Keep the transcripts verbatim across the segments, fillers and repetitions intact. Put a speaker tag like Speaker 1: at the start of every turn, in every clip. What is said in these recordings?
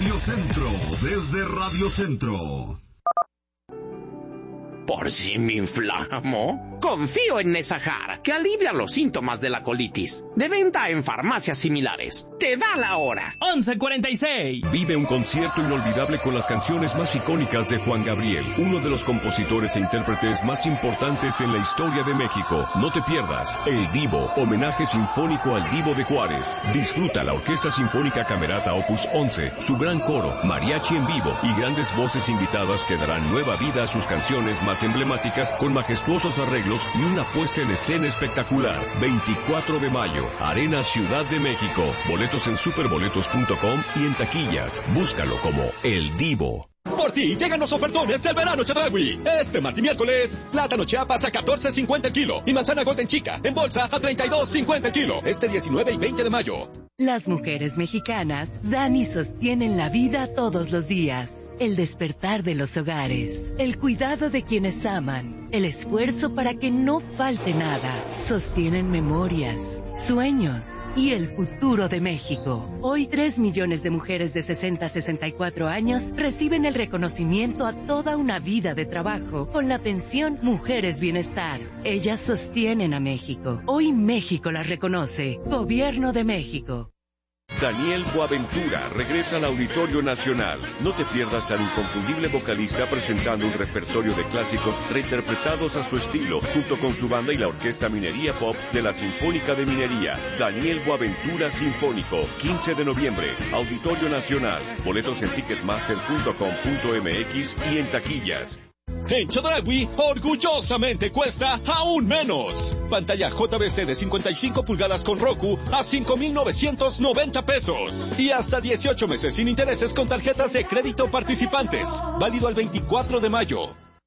Speaker 1: Radio Centro, desde Radio Centro.
Speaker 2: ¿Por si me inflamo? Confío en Nesajar, que alivia los síntomas de la colitis. De venta en farmacias similares. Te da la hora.
Speaker 3: once cuarenta y seis.
Speaker 4: Vive un concierto inolvidable con las canciones más icónicas de Juan Gabriel, uno de los compositores e intérpretes más importantes en la historia de México. No te pierdas El Divo, homenaje sinfónico al Divo de Juárez. Disfruta la Orquesta Sinfónica Camerata Opus once, su gran coro, mariachi en vivo y grandes voces invitadas que darán nueva vida a sus canciones más emblemáticas con majestuosos arreglos y una puesta en escena espectacular. veinticuatro de mayo, Arena Ciudad de México. Boletos en superboletos punto com y en taquillas. Búscalo como El Divo.
Speaker 5: Por ti llegan los ofertones del verano Chedraui. Este martes y miércoles, plátano Chiapas a catorce cincuenta el kilo y manzana Golden Chica en bolsa a treinta y dos cincuenta el kilo. Este diecinueve y veinte de mayo.
Speaker 6: Las mujeres mexicanas dan y sostienen la vida todos los días. El despertar de los hogares, el cuidado de quienes aman, el esfuerzo para que no falte nada. Sostienen memorias, sueños y el futuro de México. Hoy tres millones de mujeres de sesenta a sesenta y cuatro años reciben el reconocimiento a toda una vida de trabajo con la pensión Mujeres Bienestar. Ellas sostienen a México. Hoy México las reconoce. Gobierno de México.
Speaker 4: Daniel Boaventura regresa al Auditorio Nacional. No te pierdas al inconfundible vocalista presentando un repertorio de clásicos reinterpretados a su estilo, junto con su banda y la Orquesta Minería Pop de la Sinfónica de Minería. Daniel Boaventura Sinfónico, quince de noviembre, Auditorio Nacional. Boletos en ticketmaster punto com punto m x y en taquillas.
Speaker 5: En Chedraui, orgullosamente cuesta aún menos. Pantalla J V C de cincuenta y cinco pulgadas con Roku a cinco mil novecientos noventa pesos. Y hasta dieciocho meses sin intereses con tarjetas de crédito participantes. Válido al veinticuatro de mayo.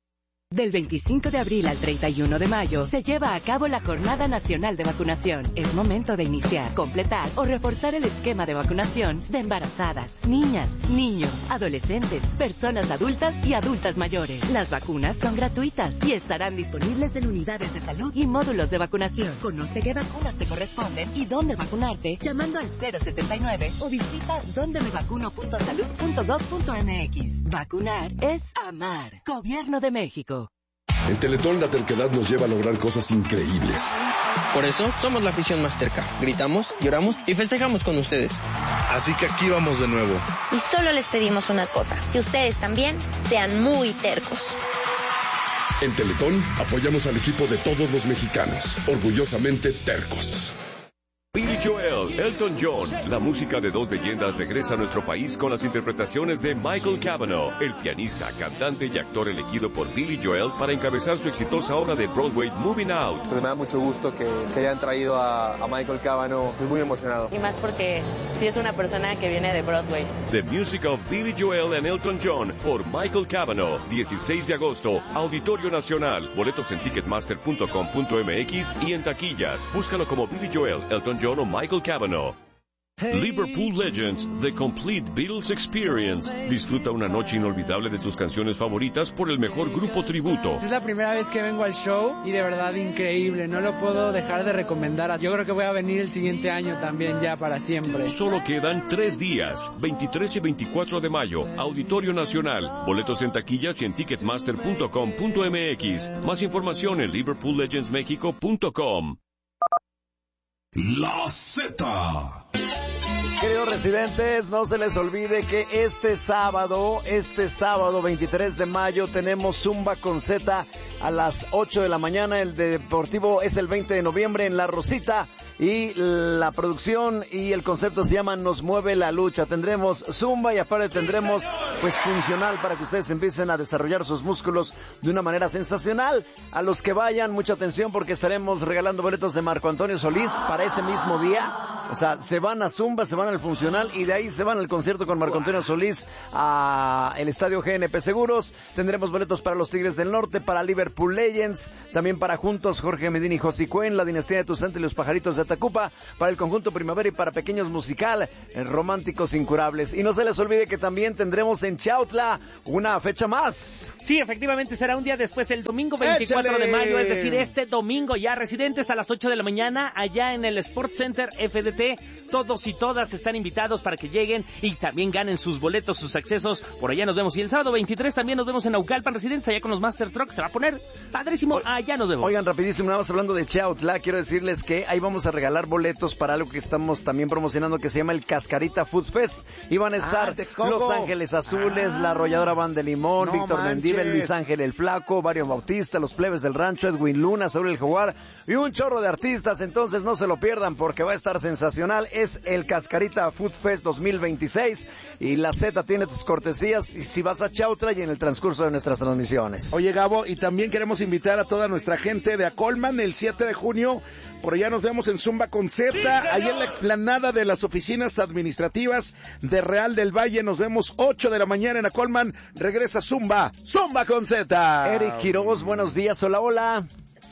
Speaker 6: Del veinticinco de abril al treinta y uno de mayo se lleva a cabo la Jornada Nacional de Vacunación. Es momento de iniciar, completar o reforzar el esquema de vacunación de embarazadas, niñas, niños, adolescentes, personas adultas y adultas mayores. Las vacunas son gratuitas y estarán disponibles en unidades de salud y módulos de vacunación. Conoce qué vacunas te corresponden y dónde vacunarte llamando al cero setenta y nueve o visita donde me vacuno punto salud punto gov punto m x. Vacunar es amar. Gobierno de México.
Speaker 7: En Teletón la terquedad nos lleva a lograr cosas increíbles.
Speaker 8: Por eso somos la afición más terca. Gritamos, lloramos y festejamos con ustedes.
Speaker 9: Así que aquí vamos de nuevo.
Speaker 10: Y solo les pedimos una cosa, que ustedes también sean muy tercos.
Speaker 7: En Teletón apoyamos al equipo de todos los mexicanos, orgullosamente tercos.
Speaker 4: Billy Joel, Elton John, la música de dos leyendas regresa a nuestro país con las interpretaciones de Michael Cavanaugh, el pianista, cantante y actor elegido por Billy Joel para encabezar su exitosa obra de Broadway Moving Out.
Speaker 11: Pues me da mucho gusto que, que hayan traído a, a Michael Cavanaugh, estoy muy emocionado.
Speaker 12: Y más porque sí es una persona que viene de Broadway.
Speaker 4: The Music of Billy Joel and Elton John por Michael Cavanaugh, dieciséis de agosto, Auditorio Nacional. Boletos en ticketmaster punto com punto m x y en taquillas. Búscalo como Billy Joel, Elton John o Michael Cavanaugh. Liverpool Legends, The Complete Beatles Experience. Disfruta una noche inolvidable de tus canciones favoritas por el mejor grupo tributo.
Speaker 13: Es la primera vez que vengo al show y de verdad increíble. No lo puedo dejar de recomendar. Yo creo que voy a venir el siguiente año también ya para siempre.
Speaker 4: Solo quedan tres días, veintitrés y veinticuatro de mayo, Auditorio Nacional. Boletos en taquillas y en ticketmaster punto com punto m x. Más información en liverpool legends mexico punto com.
Speaker 1: La Z.
Speaker 14: Queridos residentes, no se les olvide que este sábado, este sábado veintitrés de mayo tenemos Zumba con Z a las ocho de la mañana. El deportivo es el veinte de noviembre en La Rosita y la producción y el concepto se llama Nos Mueve la Lucha. Tendremos Zumba y aparte tendremos pues funcional para que ustedes empiecen a desarrollar sus músculos de una manera sensacional. A los que vayan, mucha atención porque estaremos regalando boletos de Marco Antonio Solís para ese mismo día. O sea, se van a Zumba, se van al funcional y de ahí se van al concierto con Marco Antonio Solís a el Estadio G N P Seguros. Tendremos boletos para los Tigres del Norte, para Liverpool Legends, también para Juntos, Jorge Medina y José Cuen, La Dinastía de Tus Santos y los Pajaritos de de Tacuba, para el conjunto Primavera y para Pequeños Musical, en Románticos Incurables. Y no se les olvide que también tendremos en Chautla una fecha más.
Speaker 3: Sí, efectivamente será un día después, el domingo veinticuatro
Speaker 14: ¡Échale!
Speaker 3: de mayo, es decir, este domingo ya, residentes a las ocho de la mañana, allá en el Sports Center F D T. Todos y todas están invitados para que lleguen y también ganen sus boletos, sus accesos. Por allá nos vemos. Y el sábado veintitrés también nos vemos en Naucalpan, residentes, allá con los Master Trucks. Se va a poner padrísimo. Allá nos vemos.
Speaker 14: Oigan, rapidísimo, nada más hablando de Chautla, quiero decirles que ahí vamos a regalar boletos para algo que estamos también promocionando que se llama el Cascarita Food Fest. Y van a estar
Speaker 15: ah,
Speaker 14: Los Ángeles Azules, ah. la Arrolladora Banda de Limón, no Víctor Mendívil, Luis Ángel el Flaco, Mario Bautista, Los Plebes del Rancho, Edwin Luna, Saúl el Jaguar y un chorro de artistas. Entonces no se lo pierdan porque va a estar sensacional. Es el Cascarita Food Fest dos mil veintiséis y la Z tiene tus cortesías y si vas a Chautla y en el transcurso de nuestras transmisiones.
Speaker 15: Oye, Gabo, y también queremos invitar a toda nuestra gente de Acolman el siete de junio. Por allá nos vemos en Zumba con Z, sí, ahí en la explanada de las oficinas administrativas de Real del Valle. Nos vemos ocho de la mañana en Acolman. Regresa Zumba, Zumba con Z.
Speaker 14: Eric Quiroz, buenos días, hola, hola.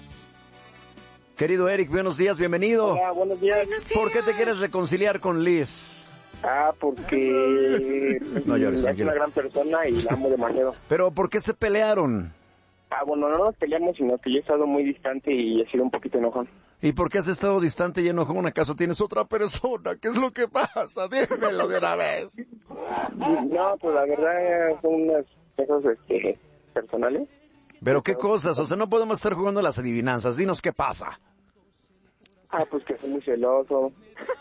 Speaker 14: Querido Eric, buenos días, bienvenido.
Speaker 16: Hola, buenos días.
Speaker 14: ¿Por qué te quieres reconciliar con Liz?
Speaker 16: Ah, porque
Speaker 14: no llores,
Speaker 16: es
Speaker 14: tranquilo.
Speaker 16: Una gran persona y la amo demasiado.
Speaker 14: ¿Pero por qué se pelearon?
Speaker 16: Ah, bueno, no nos peleamos, sino que yo he estado muy distante y he sido un poquito enojón.
Speaker 14: ¿Y por qué has estado distante y enojón? ¿Acaso tienes otra persona? ¿Qué es lo que pasa? Dímelo de una vez.
Speaker 16: No, pues la verdad son unas cosas este, personales.
Speaker 14: ¿Pero qué cosas? O sea, no podemos estar jugando a las adivinanzas. Dinos qué pasa.
Speaker 16: Ah, pues que soy muy celoso.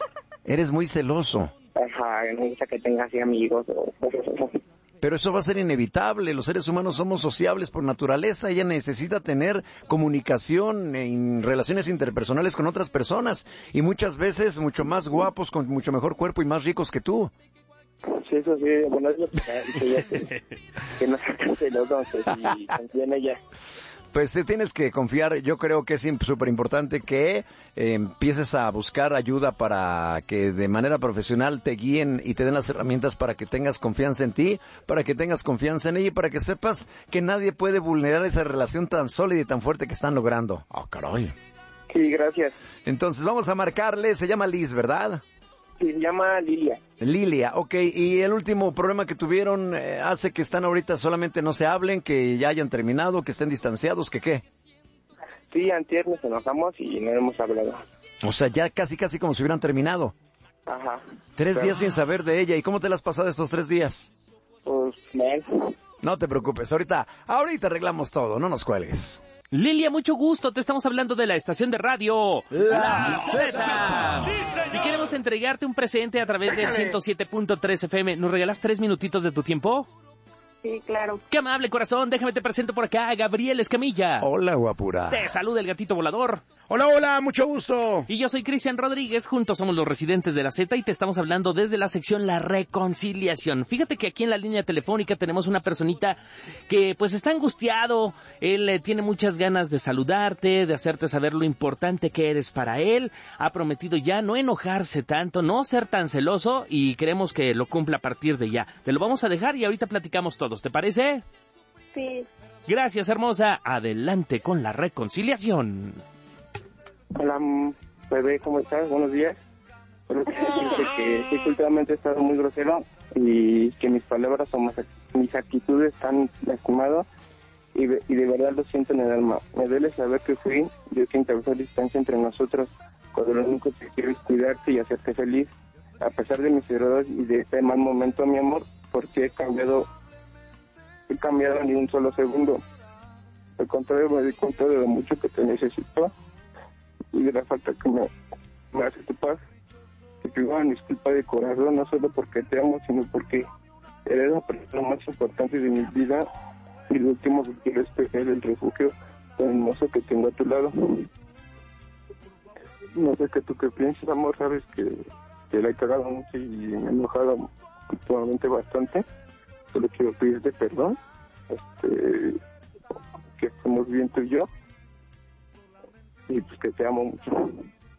Speaker 14: Eres muy celoso.
Speaker 16: Ajá, no gusta que tenga así amigos o cosas así.
Speaker 14: Pero eso va a ser inevitable. Los seres humanos somos sociables por naturaleza. Ella necesita tener comunicación en relaciones interpersonales con otras personas. Y muchas veces mucho más guapos, con mucho mejor cuerpo y más ricos que tú.
Speaker 16: Sí, eso sí. Bueno, es lo que, que, que no sea tan celoso, que si confía en ella.
Speaker 14: Pues te tienes que confiar. Yo creo que es súper importante que eh, empieces a buscar ayuda para que de manera profesional te guíen y te den las herramientas para que tengas confianza en ti, para que tengas confianza en ella y para que sepas que nadie puede vulnerar esa relación tan sólida y tan fuerte que están logrando. ¡Oh, caray!
Speaker 16: Sí, gracias.
Speaker 14: Entonces vamos a marcarle. Se llama Liz, ¿verdad?
Speaker 16: Sí, se llama Lilia.
Speaker 14: Lilia, ok. ¿Y el último problema que tuvieron eh, hace que están ahorita solamente no se hablen, que ya hayan terminado, que estén distanciados, que qué?
Speaker 16: Sí, antier nos enojamos y no hemos hablado.
Speaker 14: O sea, ya casi casi como si hubieran terminado.
Speaker 16: Ajá.
Speaker 14: Tres
Speaker 16: Pero...
Speaker 14: días sin saber de ella. ¿Y cómo te la has pasado estos tres días?
Speaker 16: Pues mal.
Speaker 14: No te preocupes, ahorita, ahorita arreglamos todo, no nos cuelgues.
Speaker 3: Lilia, mucho gusto, te estamos hablando de la estación de radio
Speaker 14: La
Speaker 3: Z. Y queremos entregarte un presente a través del ciento siete punto tres F M. ¿Nos regalas tres minutitos de tu tiempo?
Speaker 12: Sí, claro.
Speaker 3: Qué amable, corazón. Déjame te presento por acá a Gabriel Escamilla.
Speaker 14: Hola, guapura.
Speaker 3: Te saluda el gatito volador.
Speaker 15: Hola, hola, mucho gusto.
Speaker 3: Y yo soy Cristian Rodríguez, juntos somos los residentes de la Z y te estamos hablando desde la sección La Reconciliación. Fíjate que aquí en la línea telefónica tenemos una personita que pues está angustiado. Él eh, tiene muchas ganas de saludarte, de hacerte saber lo importante que eres para él. Ha prometido ya no enojarse tanto, no ser tan celoso y queremos que lo cumpla a partir de ya. Te lo vamos a dejar y ahorita platicamos todos, ¿te parece?
Speaker 12: Sí.
Speaker 3: Gracias, hermosa. Adelante con la reconciliación.
Speaker 16: Hola, bebé, ¿cómo estás? Buenos días. Solo quiero decirte que, que últimamente he estado muy grosero y que mis palabras o mis actitudes están lastimadas y, y de verdad lo siento en el alma. Me duele saber que fui yo quien causó distancia entre nosotros cuando lo único que quiero es cuidarte y hacerte feliz. A pesar de mis errores y de este mal momento, mi amor, porque he cambiado, he cambiado ni un solo segundo. Al contrario, me di cuenta de lo mucho que te necesito y de la falta que me, me hace tu paz. Te pido una disculpa de corazón, no solo porque te amo, sino porque eres la persona más importante de mi vida y lo último que quiero es perder el refugio tan hermoso que tengo a tu lado. No sé qué tú qué piensas, amor, sabes que, que la he cagado mucho y me he enojado últimamente bastante. Solo quiero pedirte perdón, este, que estemos bien tú y yo. Y pues que te amo mucho.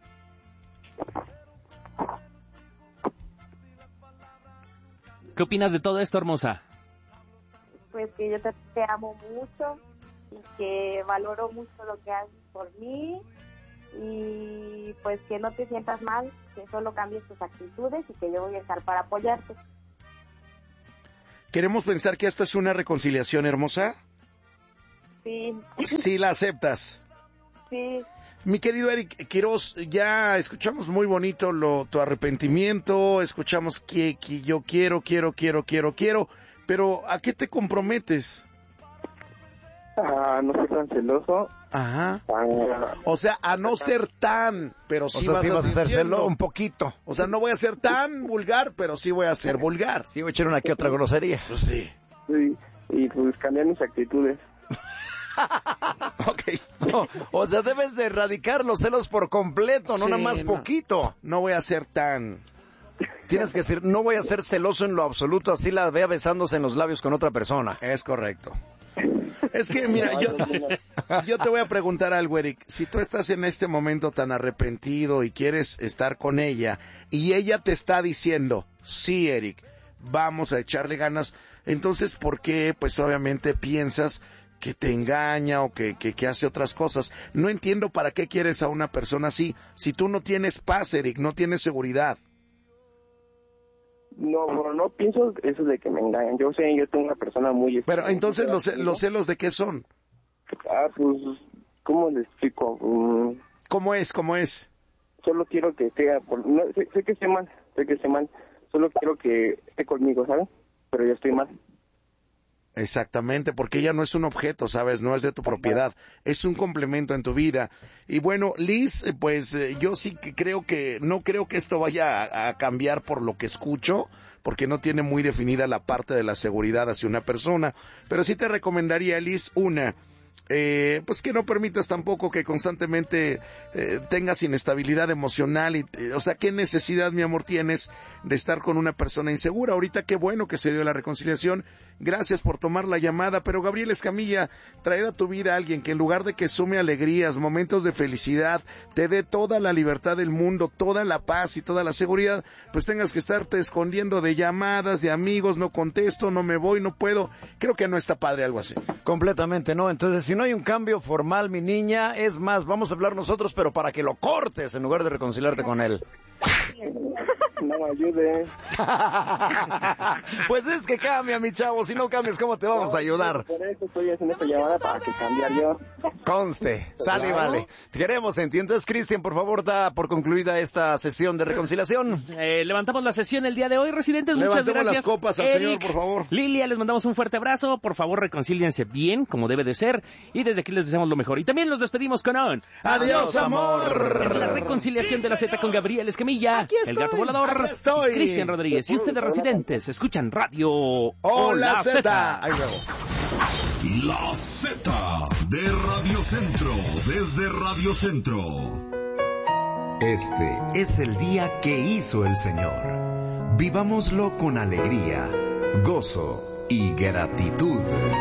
Speaker 3: ¿Qué opinas de todo esto, hermosa?
Speaker 12: Pues que yo te, te amo mucho y que valoro mucho lo que haces por mí y pues que no te sientas mal, que solo cambies tus actitudes y que yo voy a estar para apoyarte.
Speaker 15: ¿Queremos pensar que esto es una reconciliación hermosa?
Speaker 12: Sí.
Speaker 15: ¿Sí la aceptas?
Speaker 12: Sí.
Speaker 15: Mi querido Eric Quiroz, ya escuchamos muy bonito lo, tu arrepentimiento, escuchamos que, que yo quiero, quiero, quiero, quiero, quiero, pero ¿a qué te comprometes?
Speaker 16: A no ser tan celoso.
Speaker 15: Ajá.
Speaker 16: A...
Speaker 15: O sea, a no ser tan, pero sí,
Speaker 14: o sea,
Speaker 15: vas,
Speaker 14: sí
Speaker 15: a
Speaker 14: vas a ser
Speaker 15: siendo.
Speaker 14: celoso un poquito.
Speaker 15: O sea, no voy a ser tan vulgar, pero sí voy a ser vulgar.
Speaker 14: Sí voy a echar una que otra grosería.
Speaker 15: Pues sí.
Speaker 16: Sí, y pues cambiar mis actitudes.
Speaker 15: Ok.
Speaker 14: No, o sea, debes de erradicar los celos por completo, no
Speaker 15: Sí,
Speaker 14: nada más
Speaker 15: no.
Speaker 14: poquito.
Speaker 15: No voy a ser tan...
Speaker 14: Tienes que decir, no voy a ser celoso en lo absoluto, así la vea besándose en los labios con otra persona.
Speaker 15: Es correcto. Es que, mira, yo, yo te voy a preguntar algo, Eric. Si tú estás en este momento tan arrepentido y quieres estar con ella, y ella te está diciendo, sí, Eric, vamos a echarle ganas, entonces, ¿por qué, pues, obviamente piensas que te engaña o que, que, que hace otras cosas? No entiendo para qué quieres a una persona así, si tú no tienes paz, Eric, no tienes seguridad.
Speaker 16: No, bueno, no pienso eso de que me engañan. Yo sé, yo tengo una persona muy...
Speaker 15: Pero entonces, ¿los, los celos de qué son?
Speaker 16: Ah, pues, ¿cómo le explico? Mm,
Speaker 15: ¿Cómo es? ¿Cómo es?
Speaker 16: Solo quiero que esté... Por... No, sé, sé que esté mal, sé que esté mal. Solo quiero que esté conmigo, ¿sabes? Pero yo estoy mal.
Speaker 15: Exactamente, porque ella no es un objeto, ¿sabes? No es de tu propiedad, es un complemento en tu vida. Y bueno, Liz, pues eh, yo sí que creo que, no creo que esto vaya a, a cambiar por lo que escucho, porque no tiene muy definida la parte de la seguridad hacia una persona. Pero sí te recomendaría, Liz, una... Eh, pues que no permitas tampoco que constantemente eh, tengas inestabilidad emocional y, eh, o sea, ¿qué necesidad, mi amor, tienes de estar con una persona insegura? Ahorita qué bueno que se dio la reconciliación, gracias por tomar la llamada, pero Gabriel Escamilla, traer a tu vida a alguien que en lugar de que sume alegrías, momentos de felicidad, te dé toda la libertad del mundo, toda la paz y toda la seguridad, pues tengas que estarte escondiendo de llamadas, de amigos, no contesto, no me voy, no puedo, creo que no está padre algo así.
Speaker 14: Completamente no, entonces si no hay un cambio formal, mi niña, es más, vamos a hablar nosotros, pero para que lo cortes en lugar de reconciliarte con él.
Speaker 16: No me ayude.
Speaker 14: Pues es que cambia, mi chavo, si no cambias, ¿cómo te vamos a ayudar?
Speaker 16: Por eso estoy haciendo esta llamada, para que cambiar yo.
Speaker 14: Conste, sale y vale. Te queremos, entonces, Cristian, por favor, da por concluida esta sesión de reconciliación.
Speaker 3: Eh, levantamos la sesión el día de hoy, residentes, muchas
Speaker 15: Levantemos
Speaker 3: gracias.
Speaker 15: las copas al
Speaker 3: Eric,
Speaker 15: señor, por favor.
Speaker 3: Lilia, les mandamos un fuerte abrazo, por favor, reconcíliense bien, como debe de ser, y desde aquí les deseamos lo mejor. Y también los despedimos con un...
Speaker 15: ¡Adiós, amor!
Speaker 3: Es la reconciliación de la Z con Gabriel Escamilla,
Speaker 14: Aquí estoy,
Speaker 3: el gato volador,
Speaker 15: aquí estoy.
Speaker 3: Cristian Rodríguez, y ustedes, residentes, escuchan Radio
Speaker 15: Hola,
Speaker 3: Hola
Speaker 15: Z. Ahí luego.
Speaker 1: La Z de Radio Centro, desde Radio Centro.
Speaker 17: Este es el día que hizo el Señor. Vivámoslo con alegría, gozo y gratitud.